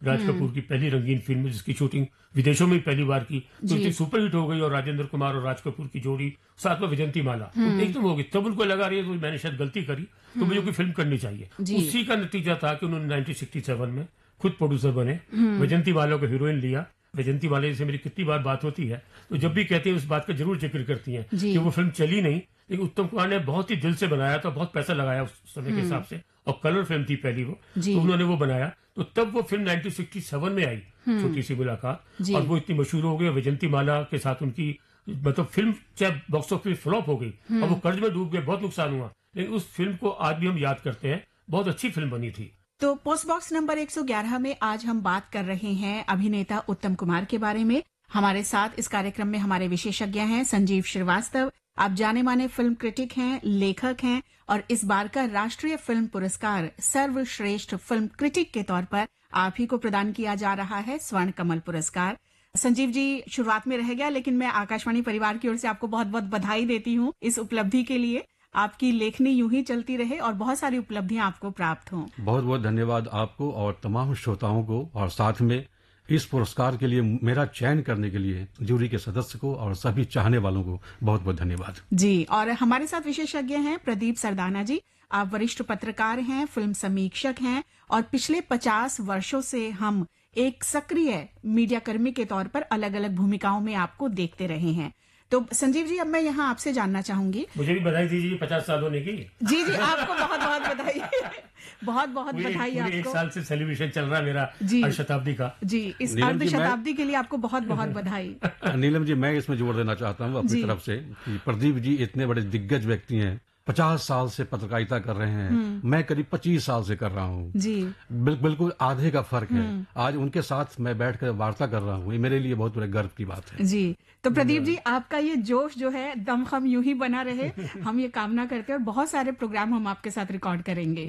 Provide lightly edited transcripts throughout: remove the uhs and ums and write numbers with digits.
राज कपूर की पहली रंगीन फिल्म, जिसकी शूटिंग विदेशों में पहली बार की, तो इतनी सुपर हिट हो गई, और राजेंद्र कुमार और राज कपूर की जोड़ी, साथ में विजंती माला एकदम हो गई। तब उनको लगा रही है तो मैंने शायद गलती करी, तो मुझे कोई फिल्म करनी चाहिए। उसी का नतीजा था कि उन्होंने 1967 में खुद प्रोड्यूसर बने, विजंती माला को हीरोइन लिया। विजंती माला से मेरी कितनी बार बात होती है, तो जब भी कहती है उस बात का जरूर जिक्र करती हैं कि वो फिल्म चली नहीं, लेकिन उत्तम कुमार ने बहुत ही दिल से बनाया था, बहुत पैसा लगाया उस समय के हिसाब से, और कलर फिल्म थी पहली वो, तो उन्होंने वो बनाया। तो तब वो फिल्म 1967 में आई, छोटी सी मुलाकात, और वो इतनी मशहूर हो गई। विजंती माला के साथ उनकी मतलब फिल्म चाहे बॉक्स ऑफिस फ्लॉप हो गई और वो कर्ज में डूब गए, बहुत नुकसान हुआ, लेकिन उस फिल्म को आज भी हम याद करते हैं, बहुत अच्छी फिल्म बनी थी। तो पोस्ट बॉक्स नंबर 111 में आज हम बात कर रहे हैं अभिनेता उत्तम कुमार के बारे में। हमारे साथ इस कार्यक्रम में हमारे विशेषज्ञ हैं संजीव श्रीवास्तव। आप जाने माने फिल्म क्रिटिक हैं, लेखक हैं, और इस बार का राष्ट्रीय फिल्म पुरस्कार सर्वश्रेष्ठ फिल्म क्रिटिक के तौर पर आप ही को प्रदान किया जा रहा है, स्वर्ण कमल पुरस्कार। संजीव जी, शुरुआत में रह गया, लेकिन मैं आकाशवाणी परिवार की ओर से आपको बहुत बहुत बधाई देती हूँ इस उपलब्धि के लिए। आपकी लेखनी यूं ही चलती रहे और बहुत सारी उपलब्धियां आपको प्राप्त हों। बहुत बहुत धन्यवाद आपको और तमाम श्रोताओं को, और साथ में इस पुरस्कार के लिए मेरा चयन करने के लिए जूरी के सदस्य को और सभी चाहने वालों को बहुत बहुत धन्यवाद जी। और हमारे साथ विशेषज्ञ हैं प्रदीप सरदाना जी। आप वरिष्ठ पत्रकार हैं, फिल्म समीक्षक हैं, और पिछले 50 वर्षों से हम एक सक्रिय मीडिया कर्मी के तौर पर अलग अलग भूमिकाओं में आपको देखते रहे हैं। तो संजीव जी, अब मैं यहाँ आपसे जानना चाहूंगी। मुझे भी बधाई दीजिए 50 साल होने की। जी जी, आपको बहुत बहुत बधाई। बहुत बहुत बधाई आपको। 1 साल से सेलिब्रेशन चल रहा है मेरा अर्ध शताब्दी का। जी, इस अर्ध शताब्दी के लिए आपको बहुत बहुत बधाई। नीलम जी, मैं इसमें जोर देना चाहता हूँ अपनी तरफ से कि प्रदीप जी इतने बड़े दिग्गज व्यक्ति हैं, 50 साल से पत्रकारिता कर रहे हैं, मैं करीब 25 साल से कर रहा हूँ जी। बिल्कुल आधे का फर्क है। आज उनके साथ मैं बैठकर वार्ता कर रहा हूँ, ये मेरे लिए बहुत बड़े गर्व की बात है जी। तो प्रदीप जी, आपका ये जोश जो है दमखम यूं ही बना रहे, हम ये कामना करते हैं, और बहुत सारे प्रोग्राम हम आपके साथ रिकॉर्ड करेंगे।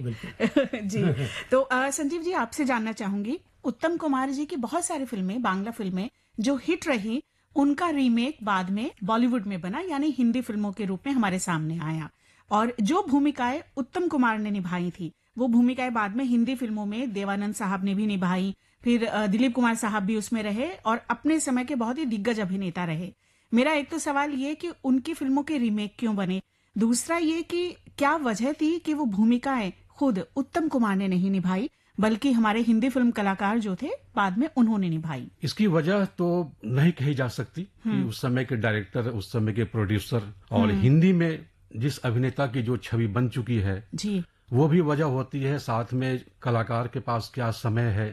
जी। तो संजीव जी, आपसे जानना चाहूंगी, उत्तम कुमार जी की बहुत सारी फिल्में, बांग्ला फिल्में जो हिट रही, उनका रीमेक बाद में बॉलीवुड में बना, यानी हिंदी फिल्मों के रूप में हमारे सामने आया, और जो भूमिकाएं उत्तम कुमार ने निभाई थी, वो भूमिकाएं बाद में हिंदी फिल्मों में देवानंद साहब ने भी निभाई, फिर दिलीप कुमार साहब भी उसमें रहे, और अपने समय के बहुत ही दिग्गज अभिनेता रहे। मेरा एक तो सवाल ये कि उनकी फिल्मों के रीमेक क्यों बने, दूसरा ये कि क्या वजह थी कि वो भूमिकाएं खुद उत्तम कुमार ने नहीं निभाई, बल्कि हमारे हिंदी फिल्म कलाकार जो थे बाद में उन्होंने निभाई। इसकी वजह तो नहीं कही जा सकती कि उस समय के डायरेक्टर, उस समय के प्रोड्यूसर, और हिंदी में जिस अभिनेता की जो छवि बन चुकी है जी, वो भी वजह होती है। साथ में कलाकार के पास क्या समय है,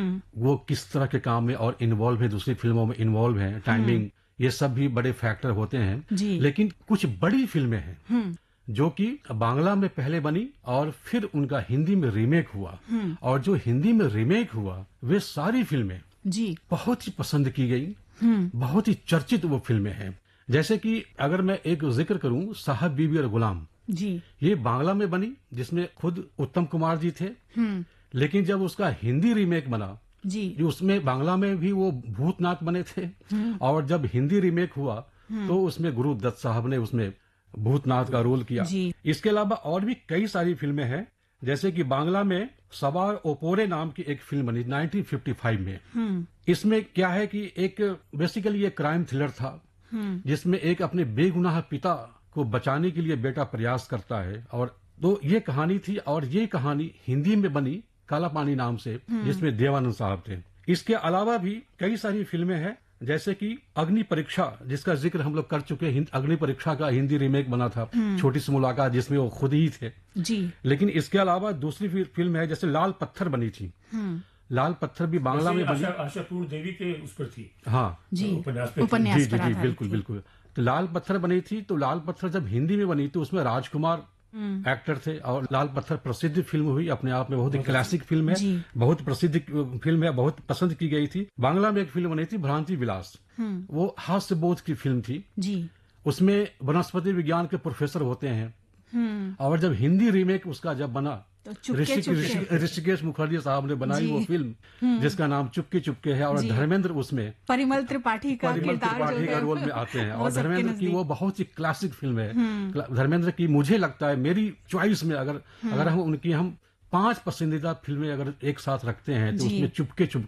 वो किस तरह के काम में और इन्वॉल्व है, दूसरी फिल्मों में इन्वॉल्व है, टाइमिंग, ये सब भी बड़े फैक्टर होते हैं। लेकिन कुछ बड़ी फिल्में हैं जो कि बांग्ला में पहले बनी और फिर उनका हिंदी में रीमेक हुआ, और जो हिंदी में रीमेक हुआ वे सारी फिल्में जी बहुत ही पसंद की गई, बहुत ही चर्चित वो फिल्में हैं। जैसे कि अगर मैं एक जिक्र करूं, साहब बीबी और गुलाम जी, ये बांग्ला में बनी, जिसमें खुद उत्तम कुमार जी थे, लेकिन जब उसका हिंदी रीमेक बना जी, जो उसमें बांग्ला में भी वो भूतनाथ बने थे, और जब हिंदी रीमेक हुआ तो उसमें गुरु दत्त साहब ने उसमें भूतनाथ का रोल किया। इसके अलावा और भी कई सारी फिल्में हैं, जैसे कि बांग्ला में सवार ओपोरे नाम की एक फिल्म बनी 1955 में। इसमें क्या है कि एक बेसिकली एक क्राइम थ्रिलर था, जिसमें एक अपने बेगुनाह पिता को बचाने के लिए बेटा प्रयास करता है, और तो ये कहानी थी, और ये कहानी हिंदी में बनी काला पानी नाम से, जिसमें देवानंद साहब थे। इसके अलावा भी कई सारी फिल्में हैं, जैसे कि अग्नि परीक्षा, जिसका जिक्र हम लोग कर चुके हैं। अग्नि परीक्षा का हिंदी रीमेक बना था, छोटी सी मुलाकात, जिसमें वो खुद ही थे जी। लेकिन इसके अलावा दूसरी फिल्म है, जैसे लाल पत्थर बनी थी। लाल पत्थर भी बांग्ला में बनी, आशापुर देवी के उस पर थी। हाँ जी, उपन्यास जी बिल्कुल। तो लाल पत्थर बनी थी, तो लाल पत्थर जब हिंदी में बनी तो उसमें राजकुमार एक्टर थे, और लाल पत्थर प्रसिद्ध फिल्म हुई, अपने आप में बहुत ही क्लासिक फिल्म है, बहुत प्रसिद्ध फिल्म है, बहुत पसंद की गई थी। बांग्ला में एक फिल्म बनी थी भ्रांति विलास, वो हास्य बोध की फिल्म थी जी। उसमें वनस्पति विज्ञान के प्रोफेसर होते हैं, और जब हिंदी रीमेक उसका जब बना तो ऋषिकेश मुखर्जी साहब ने बनाई वो फिल्म, जिसका नाम चुपके चुपके है, और धर्मेंद्र उसमें परिमल त्रिपाठी का रोल में आते हैं, और धर्मेंद्र की वो बहुत ही क्लासिक फिल्म है। धर्मेंद्र की मुझे लगता है, मेरी चॉइस में अगर हम उनकी 5 पसंदीदा फिल्में अगर एक साथ रखते हैं तो उसमें चुपके